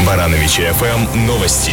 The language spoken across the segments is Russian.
Барановичи ФМ новости.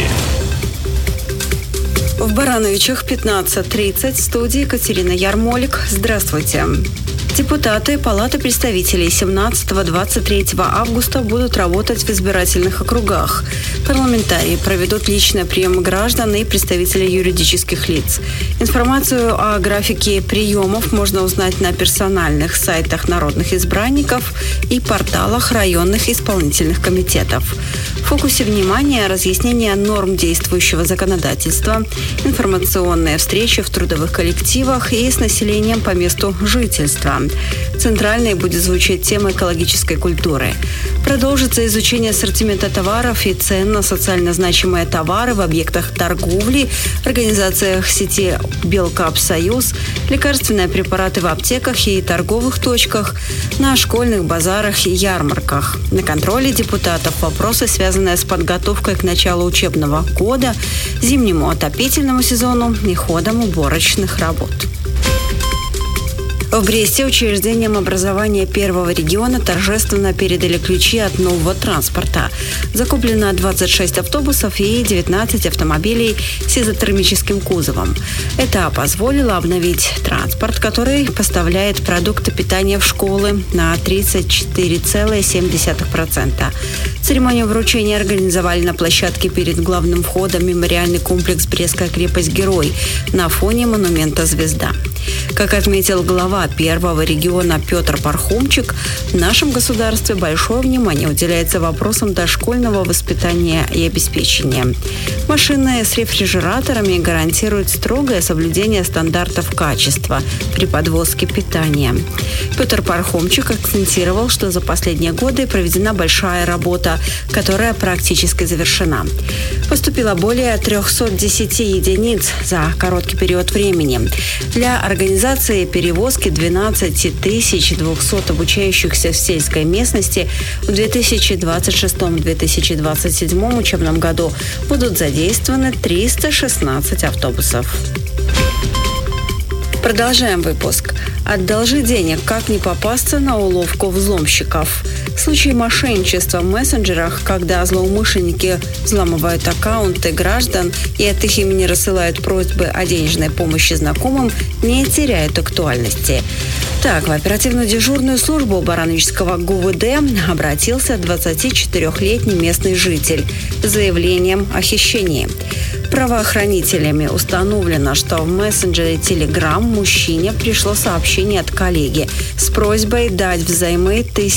В Барановичах 15:30 в студии Екатерина Ярмолик. Здравствуйте. Депутаты Палаты представителей 17-23 августа будут работать в избирательных округах. Парламентарии проведут личный прием граждан и представителей юридических лиц. Информацию о графике приемов можно узнать на персональных сайтах народных избранников и порталах районных исполнительных комитетов. В фокусе внимания разъяснение норм действующего законодательства, информационные встречи в трудовых коллективах и с населением по месту жительства. Центральной будет звучать тема экологической культуры. Продолжится изучение ассортимента товаров и цен на социально значимые товары в объектах торговли, организациях сети «Белкапсоюз», лекарственные препараты в аптеках и торговых точках, на школьных базарах и ярмарках. На контроле депутатов вопросы, связанные с подготовкой к началу учебного года, зимнему отопительному сезону и ходом уборочных работ. В Бресте учреждением образования первого региона торжественно передали ключи от нового транспорта. Закуплено 26 автобусов и 19 автомобилей с изотермическим кузовом. Это позволило обновить транспорт, который поставляет продукты питания в школы на 34,7%. Церемонию вручения организовали на площадке перед главным входом мемориальный комплекс «Брестская крепость-герой» на фоне монумента «Звезда». Как отметил глава первого региона Петр Пархомчик, в нашем государстве большое внимание уделяется вопросам дошкольного воспитания и обеспечения. Машины с рефрижераторами гарантируют строгое соблюдение стандартов качества при подвозке питания. Петр Пархомчик акцентировал, что за последние годы проведена большая работа, которая практически завершена. Поступило более 310 единиц за короткий период времени. Для организации перевозки 12 200 обучающихся в сельской местности в 2026-2027 учебном году будут задействованы 316 автобусов. Продолжаем выпуск. «Одолжи денег. Как не попасться на уловку взломщиков». Случаи мошенничества в мессенджерах, когда злоумышленники взламывают аккаунты граждан и от их имени рассылают просьбы о денежной помощи знакомым, не теряют актуальности. Так, в оперативную дежурную службу Барановичского ГУВД обратился 24-летний местный житель с заявлением о хищении. Правоохранителями установлено, что в мессенджере Telegram мужчине пришло сообщение от коллеги с просьбой дать взаймы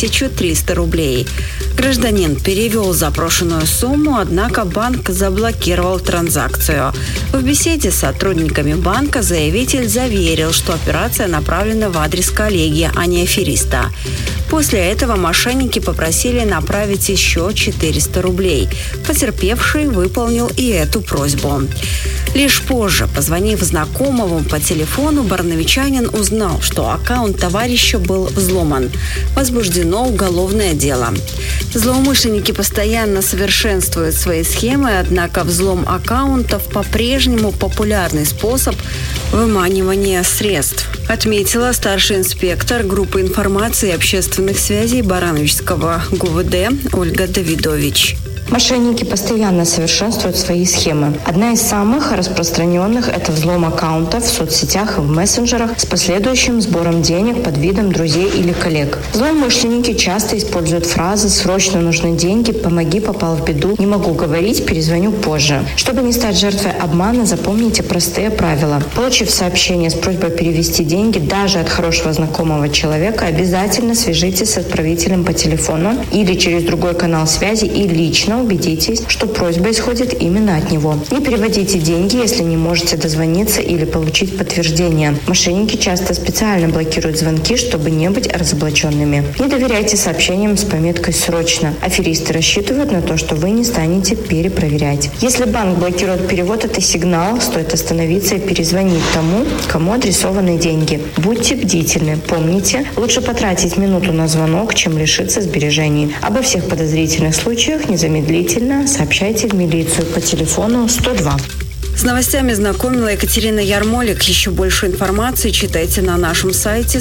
1300 рублей. Гражданин перевел запрошенную сумму, однако банк заблокировал транзакцию. В беседе с сотрудниками банка заявитель заверил, что операция направлена в адрес коллеги, а не афериста. После этого мошенники попросили направить еще 400 рублей. Потерпевший выполнил и эту просьбу. Лишь позже, позвонив знакомому по телефону, барановичанин узнал, что аккаунт товарища был взломан. Возбуждено уголовное дело. Злоумышленники постоянно совершенствуют свои схемы, однако взлом аккаунтов по-прежнему популярный способ выманивания средств, отметила старший инспектор группы информации и общественных связей Барановичского ГУВД Ольга Давидович. Мошенники постоянно совершенствуют свои схемы. Одна из самых распространенных – это взлом аккаунтов в соцсетях и в мессенджерах с последующим сбором денег под видом друзей или коллег. Злоумышленники часто используют фразы «срочно нужны деньги», «помоги, попал в беду», «не могу говорить, перезвоню позже». Чтобы не стать жертвой обмана, запомните простые правила. Получив сообщение с просьбой перевести деньги даже от хорошего знакомого человека, обязательно свяжитесь с отправителем по телефону или через другой канал связи и лично убедитесь, что просьба исходит именно от него. Не переводите деньги, если не можете дозвониться или получить подтверждение. Мошенники часто специально блокируют звонки, чтобы не быть разоблаченными. Не доверяйте сообщениям с пометкой «срочно». Аферисты рассчитывают на то, что вы не станете перепроверять. Если банк блокирует перевод, это сигнал, стоит остановиться и перезвонить тому, кому адресованы деньги. Будьте бдительны. Помните, лучше потратить минуту на звонок, чем лишиться сбережений. Обо всех подозрительных случаях незамедлительно сообщайте в милицию по телефону 102. С новостями знакомила Екатерина Ярмолик. Еще больше информации читайте на нашем сайте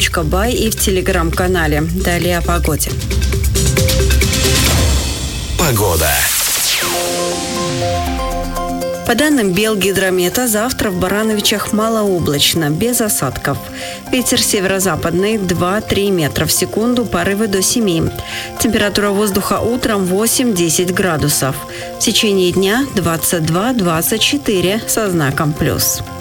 100fm.by и в телеграм-канале. Далее о погоде. Погода. По данным Белгидромета, завтра в Барановичах малооблачно, без осадков. Ветер северо-западный 2-3 метра в секунду, порывы до 7. Температура воздуха утром 8-10 градусов. В течение дня 22-24 со знаком плюс.